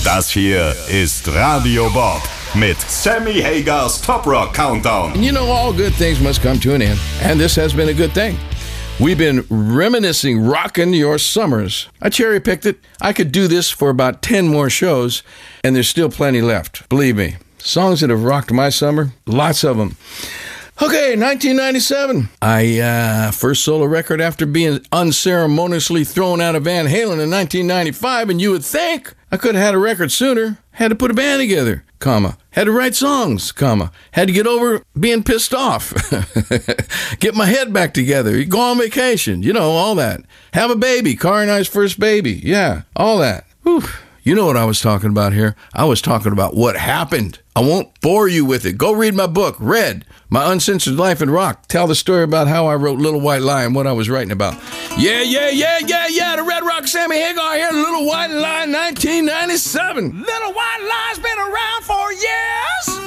Das hier ist Radio Bob mit Sammy Hagars Top Rock Countdown. And you know, all good things must come to an end, and this has been a good thing. We've been reminiscing, rocking your summers. I cherry-picked it. I could do this for about 10 more shows, and there's still plenty left. Believe me. Songs that have rocked my summer, lots of them. Okay, 1997. First solo record after being unceremoniously thrown out of Van Halen in 1995, and you would think I could have had a record sooner. Had to put a band together, comma. Had to write songs, comma. Had to get over being pissed off. Get my head back together. Go on vacation, you know, all that. Have a baby, Car and I's first baby. Yeah, all that. Whew. You know what I was talking about here? I was talking about what happened. I won't bore you with it. Go read my book, Red, My Uncensored Life in Rock. Tell the story about how I wrote Little White Lie and what I was writing about. Yeah. The Red Rock Sammy Hagar here, Little White Lie, 1997. Little White Lie's been